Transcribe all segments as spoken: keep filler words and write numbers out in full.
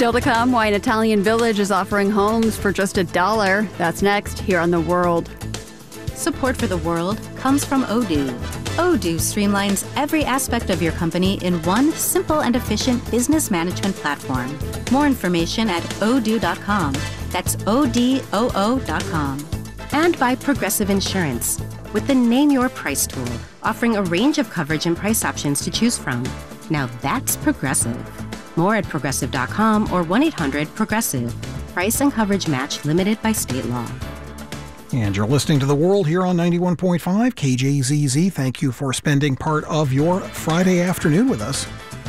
Still to come, why an Italian village is offering homes for just a dollar. That's next here on The World. Support for The World comes from Odoo. Odoo streamlines every aspect of your company in one simple and efficient business management platform. More information at odoo dot com. That's O D O O dot com. And by Progressive Insurance, with the Name Your Price tool, offering a range of coverage and price options to choose from. Now that's Progressive. More at progressive dot com or one eight hundred progressive. Price and coverage match limited by state law. And you're listening to The World here on ninety-one point five K J Z Z. Thank you for spending part of your Friday afternoon with us.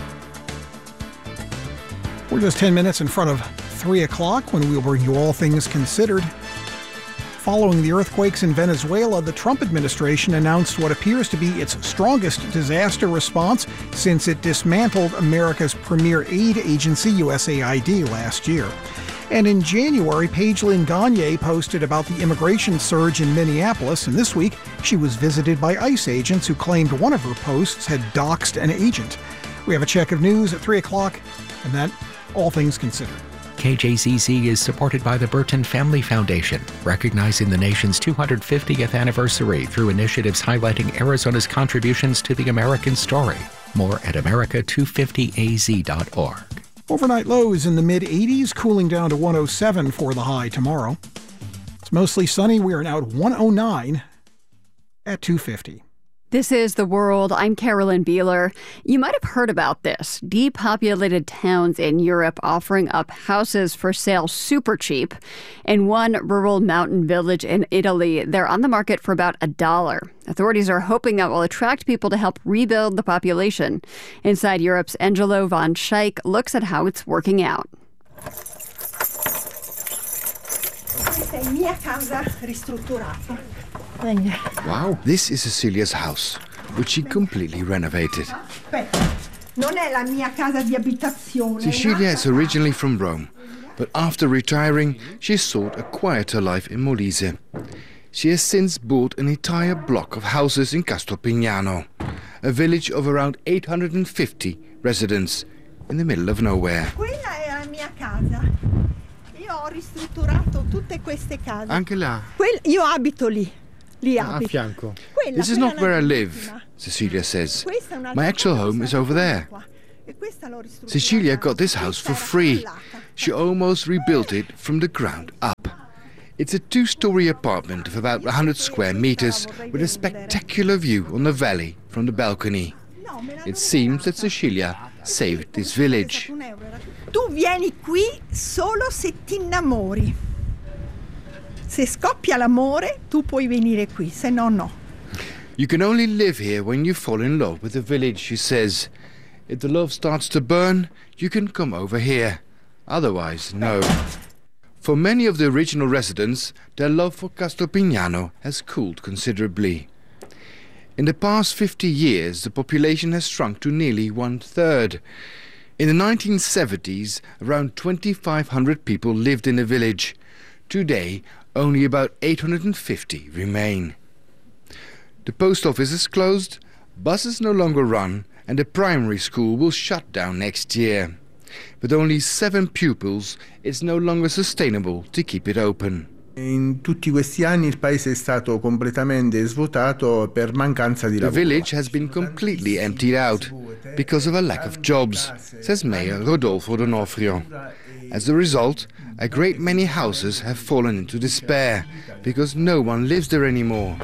We're just ten minutes in front of three o'clock when we'll bring you All Things Considered. Following the earthquakes in Venezuela, the Trump administration announced what appears to be its strongest disaster response since it dismantled America's premier aid agency, U S A I D, last year. And in January, Paige-Lynn Gagne posted about the immigration surge in Minneapolis, and this week she was visited by ICE agents who claimed one of her posts had doxed an agent. We have a check of news at three o'clock, and that, All Things Considered. K J Z Z is supported by the Burton Family Foundation, recognizing the nation's two hundred fiftieth anniversary through initiatives highlighting Arizona's contributions to the American story. More at america two fifty a z dot org. Overnight lows in the mid-eighties, cooling down to one oh seven for the high tomorrow. It's mostly sunny. We are now at one oh nine at two fifty. This is The World. I'm Carolyn Beeler. You might have heard about this. Depopulated towns in Europe offering up houses for sale super cheap. In one rural mountain village in Italy, they're on the market for about a dollar. Authorities are hoping that will attract people to help rebuild the population. Inside Europe's Angelo von Schaik looks at how it's working out. Questa è mia casa ristrutturata. Wow, this is Cecilia's house, which she completely renovated. Non è la mia casa di abitazione. Cecilia is originally from Rome, but after retiring, she sought a quieter life in Molise. She has since bought an entire block of houses in Castelpignano, a village of around eight hundred fifty residents in the middle of nowhere. Quella è la mia casa. Io ho ristrutturato tutte queste case. Anche là? Quell- io abito lì. A fianco. This is not where I live, Cecilia says. My actual home is over there. Cecilia got this house for free. She almost rebuilt it from the ground up. It's a two-story apartment of about one hundred square meters with a spectacular view on the valley from the balcony. It seems that Cecilia saved this village. Tu vieni qui solo se ti innamori. Se scoppia l'amore, tu puoi venire qui, se no, no. You can only live here when you fall in love with the village, she says. If the love starts to burn, you can come over here. Otherwise, no. For many of the original residents, their love for Castelpignano has cooled considerably. In the past fifty years, the population has shrunk to nearly one-third. In the nineteen seventies, around twenty-five hundred people lived in the village. Today, only about eight hundred fifty remain. The post office is closed, buses no longer run, and the primary school will shut down next year. With only seven pupils, it's no longer sustainable to keep it open. In tutti questi anni il paese è stato completamente svuotato per mancanza di lavoro. The village has been completely emptied out because of a lack of jobs, says Mayor Rodolfo D'Onofrio. As a result, a great many houses have fallen into despair because no one lives there anymore.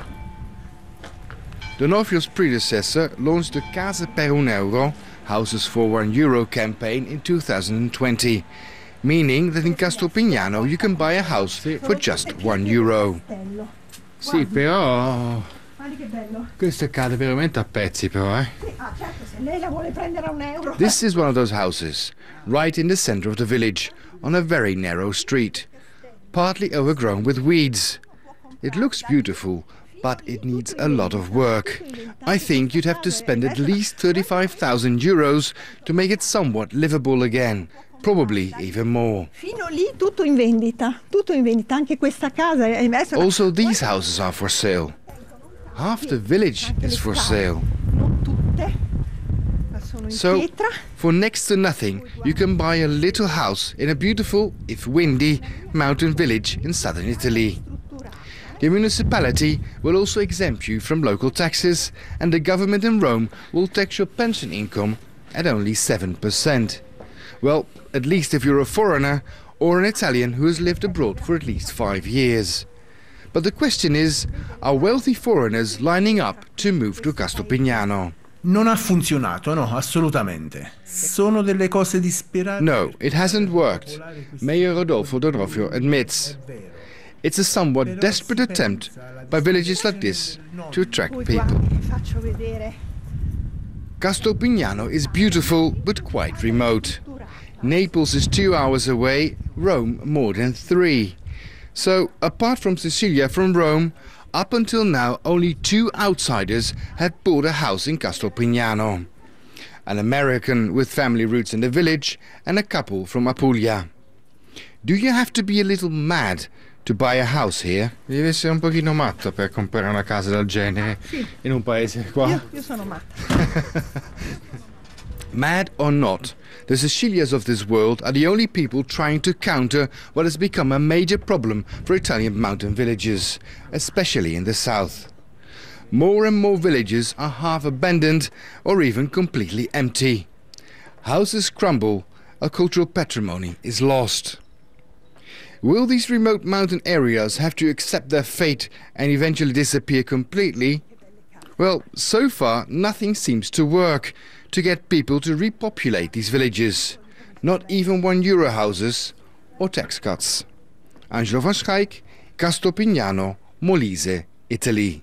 D'Onofrio's predecessor launched the Case per un euro, Houses for one euro campaign in two thousand twenty, meaning that in Castelpignano you can buy a house for just one euro. Sì, però questo cade veramente a pezzi, però, eh? Ah, certo, se lei la vuole prendere a un euro. This is one of those houses, right in the center of the village, on a very narrow street, partly overgrown with weeds. It looks beautiful, but it needs a lot of work. I think you'd have to spend at least thirty-five thousand euros to make it somewhat livable again. Probably even more. Fino lì tutto in vendita, tutto in vendita, anche questa casa. Also, these houses are for sale. Half the village is for sale. So, for next to nothing, you can buy a little house in a beautiful, if windy, mountain village in southern Italy. The municipality will also exempt you from local taxes, and the government in Rome will tax your pension income at only seven percent. Well, at least if you're a foreigner or an Italian who has lived abroad for at least five years. But the question is, are wealthy foreigners lining up to move to Castelpignano? Non ha funzionato, no, assolutamente. Sono delle cose disperate. No, it hasn't worked, Mayor Rodolfo D'Onofrio admits. It's a somewhat desperate attempt by villages like this to attract people. Castelpignano is beautiful but quite remote. Naples is two hours away, Rome more than three. So, apart from Cecilia from Rome, up until now only two outsiders had bought a house in Castelpignano. An American with family roots in the village and a couple from Apulia. Do you have to be a little mad to buy a house here? Devi essere un pochino matto per comprare una casa del genere Sì. in un paese qua. Io, io sono matta. Mad or not, the Cecilias of this world are the only people trying to counter what has become a major problem for Italian mountain villages, especially in the south. More and more villages are half abandoned or even completely empty. Houses crumble, a cultural patrimony is lost. Will these remote mountain areas have to accept their fate and eventually disappear completely? Well, so far nothing seems to work to get people to repopulate these villages. Not even one euro houses or tax cuts. Angelo van Schaik, Castelpignano, Molise, Italy.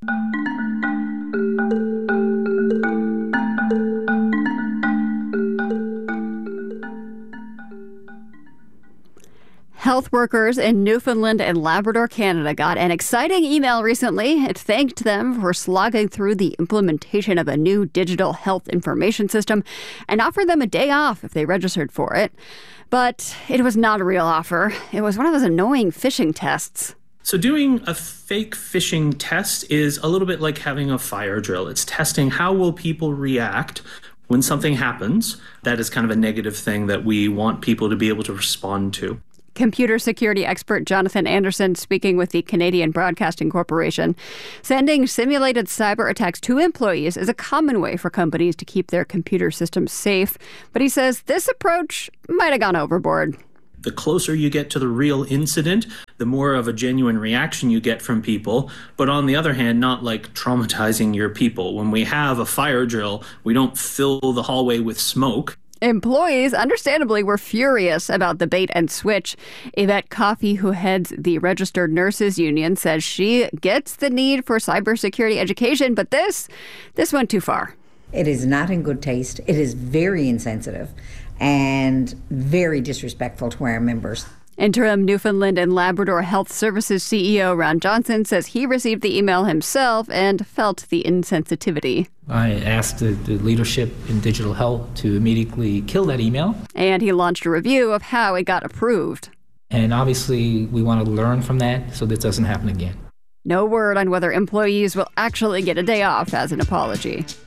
Health workers in Newfoundland and Labrador, Canada got an exciting email recently. It thanked them for slogging through the implementation of a new digital health information system and offered them a day off if they registered for it. But it was not a real offer. It was one of those annoying phishing tests. So doing a fake phishing test is a little bit like having a fire drill. It's testing how will people react when something happens. That is kind of a negative thing that we want people to be able to respond to. Computer security expert Jonathan Anderson speaking with the Canadian Broadcasting Corporation. Sending simulated cyber attacks to employees is a common way for companies to keep their computer systems safe, but he says this approach might have gone overboard. The closer you get to the real incident, the more of a genuine reaction you get from people. But on the other hand, not like traumatizing your people. When we have a fire drill, we don't fill the hallway with smoke. Employees, understandably, were furious about the bait and switch. Yvette Coffey, who heads the Registered Nurses Union, says she gets the need for cybersecurity education, but this, this went too far. It is not in good taste. It is very insensitive and very disrespectful to our members. Interim Newfoundland and Labrador Health Services C E O Ron Johnson says he received the email himself and felt the insensitivity. I asked the, the leadership in digital health to immediately kill that email. And he launched a review of how it got approved. And obviously, we want to learn from that so this doesn't happen again. No word on whether employees will actually get a day off as an apology.